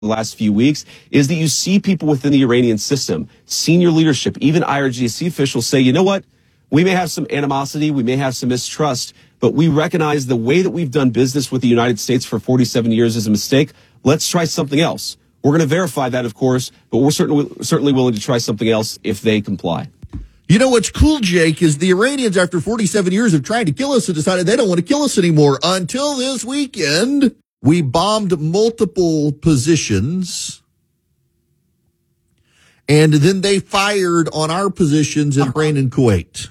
the last few weeks is that you see people within the Iranian system, senior leadership, even IRGC officials say, you know what? We may have some animosity, we may have some mistrust, but we recognize the way that we've done business with the United States for 47 years is a mistake. Let's try something else. We're going to verify that, of course, but we're certainly willing to try something else if they comply. You know what's cool, Jake, is the Iranians, after 47 years of trying to kill us, have decided they don't want to kill us anymore. Until this weekend, we bombed multiple positions, and then they fired on our positions in Bahrain and Kuwait.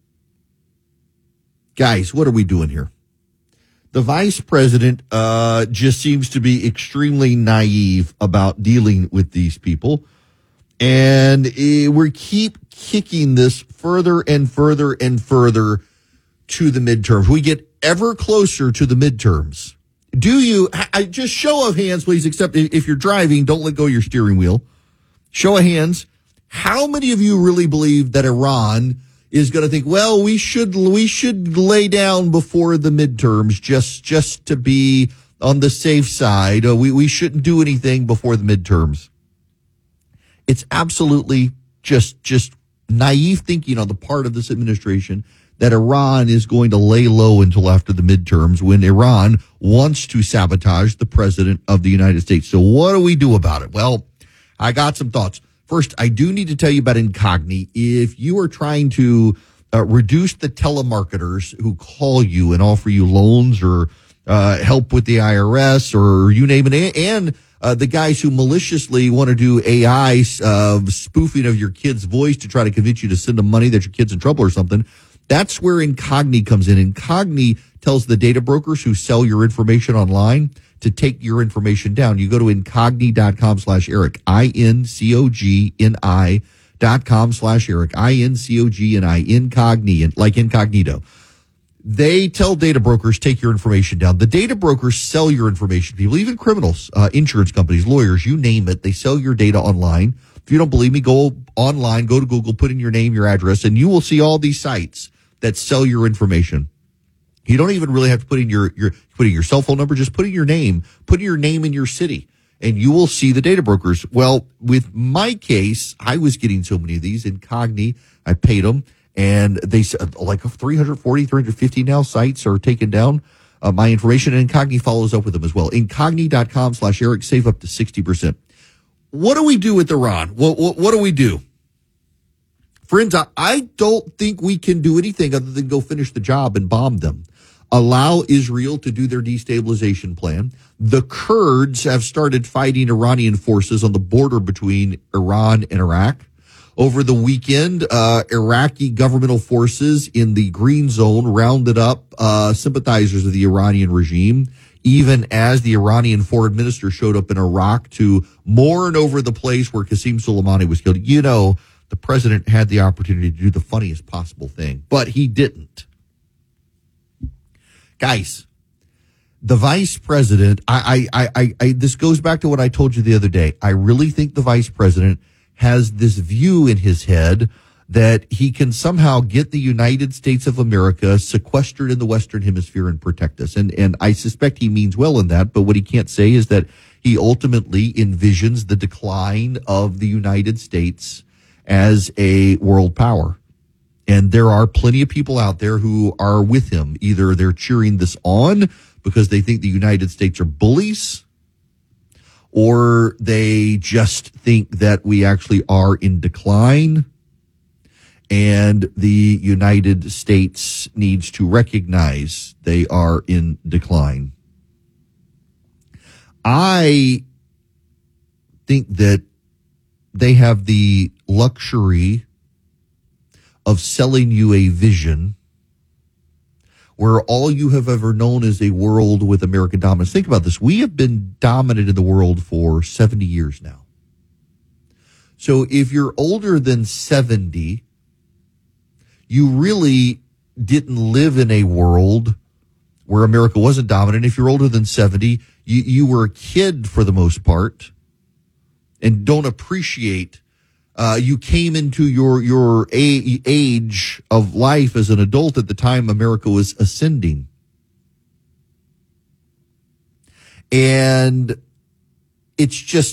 Guys, what are we doing here? The vice president just seems to be extremely naive about dealing with these people. And we keep kicking this further and further and further to the midterms. We get ever closer to the midterms. Do you, just show of hands, please, except if you're driving, don't let go of your steering wheel. Show of hands. How many of you really believe that Iran is going to think, well, we should lay down before the midterms just to be on the safe side. We shouldn't do anything before the midterms. It's absolutely just naive thinking on the part of this administration that Iran is going to lay low until after the midterms when Iran wants to sabotage the president of the United States. So what do we do about it? Well, I got some thoughts. First, I do need to tell you about Incogni. If you are trying to reduce the telemarketers who call you and offer you loans or help with the IRS or you name it, and the guys who maliciously want to do AI spoofing of your kid's voice to try to convince you to send them money that your kid's in trouble or something, that's where Incogni comes in. Incogni tells the data brokers who sell your information online to take your information down. You go to incogni.com/Eric, INCOGNI.com/Eric, INCOGNI, Incogni, like incognito. They tell data brokers, take your information down. The data brokers sell your information to people, even criminals, insurance companies, lawyers, you name it. They sell your data online. If you don't believe me, go online, go to Google, put in your name, your address, and you will see all these sites that sell your information. You don't even really have to put in your cell phone number. Just put in your name in your city, and you will see the data brokers. Well, with my case, I was getting so many of these. Incogni, I paid them, and they said like 340, 350 now sites are taking down my information, and Incogni follows up with them as well. Incogni.com/Eric, save up to 60%. What do we do with Iran? What do we do? Friends, I don't think we can do anything other than go finish the job and bomb them. Allow Israel to do their destabilization plan. The Kurds have started fighting Iranian forces on the border between Iran and Iraq. Over the weekend, Iraqi governmental forces in the Green Zone rounded up sympathizers of the Iranian regime, even as the Iranian foreign minister showed up in Iraq to mourn over the place where Qasem Soleimani was killed. You know, the president had the opportunity to do the funniest possible thing, but he didn't. Guys, the vice president, this goes back to what I told you the other day. I really think the vice president has this view in his head that he can somehow get the United States of America sequestered in the Western Hemisphere and protect us. And I suspect he means well in that, but what he can't say is that he ultimately envisions the decline of the United States as a world power. And there are plenty of people out there who are with him. Either they're cheering this on because they think the United States are bullies, or they just think that we actually are in decline and the United States needs to recognize they are in decline. I think that they have the luxury of selling you a vision where all you have ever known is a world with American dominance. Think about this. We have been dominant in the world for 70 years now. So if you're older than 70, you really didn't live in a world where America wasn't dominant. If you're older than 70, you were a kid for the most part and don't appreciate. You came into your age of life as an adult at the time America was ascending. And it's just